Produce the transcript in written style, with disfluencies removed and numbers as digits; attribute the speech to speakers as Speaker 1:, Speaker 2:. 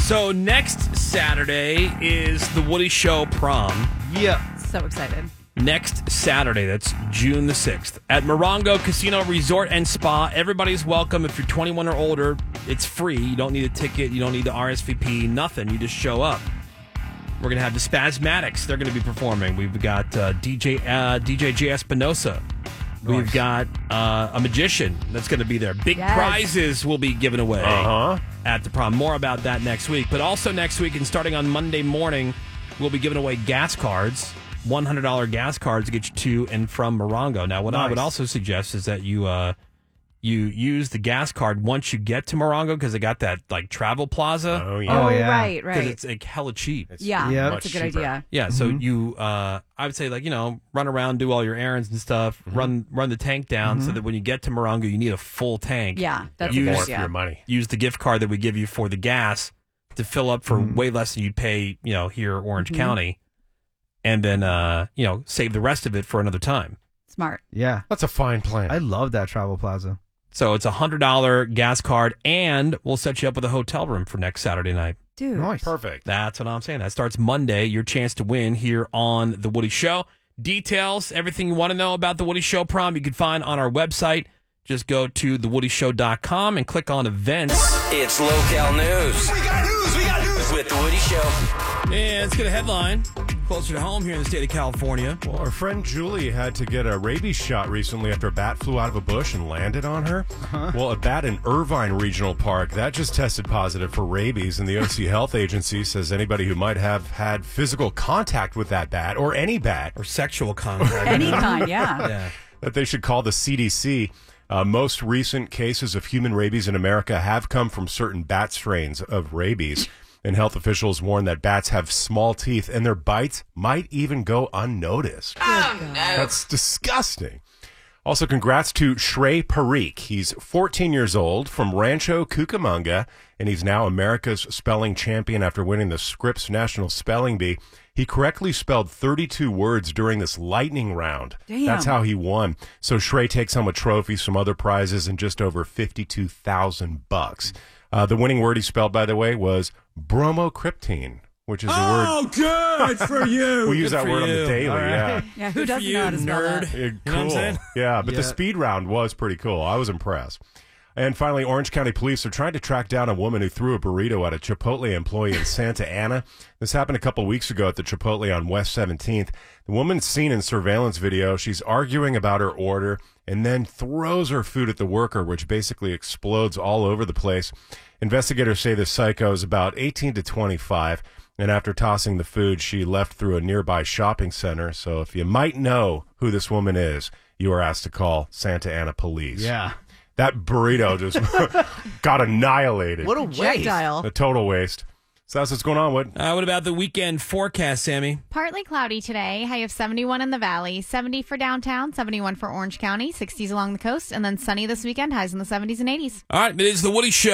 Speaker 1: So next Saturday is the Woody Show prom.
Speaker 2: Yeah.
Speaker 3: So excited.
Speaker 1: Next Saturday, that's June the 6th, at Morongo Casino Resort and Spa. Everybody's welcome. If you're 21 or older, it's free. You don't need a ticket. You don't need the RSVP, nothing. You just show up. We're going to have the Spasmatics. They're going to be performing. We've got DJ J. Espinosa. We've got a magician that's going to be there. Big prizes will be given away at the prom. More about that next week. But also next week and starting on Monday morning, we'll be giving away gas cards. $100 gas cards to get you to and from Morongo. Now, what I would also suggest is that you use the gas card once you get to Morongo because they got that like travel plaza.
Speaker 3: Oh, right.
Speaker 1: Because it's like hella cheap.
Speaker 3: That's a good idea.
Speaker 1: Yeah, so you, I would say like run around, do all your errands and stuff, run the tank down so that when you get to Morongo, you need a full tank.
Speaker 3: Yeah, that's a good idea.
Speaker 4: For your money.
Speaker 1: Use the gift card that we give you for the gas to fill up for way less than you'd pay, here in Orange County. And then, save the rest of it for another time.
Speaker 3: Smart.
Speaker 2: Yeah.
Speaker 4: That's a fine plan.
Speaker 2: I love that travel plaza.
Speaker 1: So it's a $100 gas card, and we'll set you up with a hotel room for next Saturday night.
Speaker 3: Dude.
Speaker 2: Nice.
Speaker 4: Perfect.
Speaker 1: That's what I'm saying. That starts Monday. Your chance to win here on The Woody Show. Details, everything you want to know about The Woody Show prom, you can find on our website. Just go to thewoodyshow.com and click on events.
Speaker 5: It's local news. We got news with The Woody Show.
Speaker 1: And let's get a headline closer to home here in the state of California.
Speaker 4: Well, our friend Julie had to get a rabies shot recently after a bat flew out of a bush and landed on her. Well, a bat in Irvine Regional Park, that just tested positive for rabies, and the OC Health Agency says anybody who might have had physical contact with that bat, or any bat,
Speaker 1: Or sexual contact.
Speaker 3: Any kind, yeah.
Speaker 4: that they should call the CDC. Most recent cases of human rabies in America have come from certain bat strains of rabies. And health officials warn that bats have small teeth and their bites might even go unnoticed.
Speaker 5: Oh, no.
Speaker 4: That's disgusting. Also, congrats to Shrey Parikh. He's 14 years old from Rancho Cucamonga, and he's now America's spelling champion after winning the Scripps National Spelling Bee. He correctly spelled 32 words during this lightning round.
Speaker 3: Damn.
Speaker 4: That's how he won. So Shrey takes home a trophy, some other prizes, and just over $52,000. The winning word he spelled, by the way, was bromocriptine, which is a word.
Speaker 1: Oh, good for you.
Speaker 4: We use that word on the daily,
Speaker 1: Right.
Speaker 3: Yeah, who
Speaker 1: Good for
Speaker 3: doesn't
Speaker 1: you,
Speaker 3: know how to spell
Speaker 1: nerd.
Speaker 3: that?
Speaker 4: Yeah,
Speaker 1: You know what I'm
Speaker 4: cool.
Speaker 1: saying?
Speaker 4: Yeah, but the speed round was pretty cool. I was impressed. And finally, Orange County Police are trying to track down a woman who threw a burrito at a Chipotle employee in Santa Ana. This happened a couple weeks ago at the Chipotle on West 17th. The woman's seen in surveillance video. She's arguing about her order and then throws her food at the worker, which basically explodes all over the place. Investigators say the psycho is about 18 to 25, and after tossing the food, she left through a nearby shopping center. So if you might know who this woman is, you are asked to call Santa Ana Police.
Speaker 2: Yeah.
Speaker 4: That burrito just got annihilated.
Speaker 2: What a waste.
Speaker 3: Projectile.
Speaker 4: A total waste. So that's what's going on. What
Speaker 1: about the weekend forecast, Sammy?
Speaker 6: Partly cloudy today. High of 71 in the valley, 70 for downtown, 71 for Orange County, 60s along the coast, and then sunny this weekend, highs in the 70s and 80s.
Speaker 1: All right, it is the Woody Show.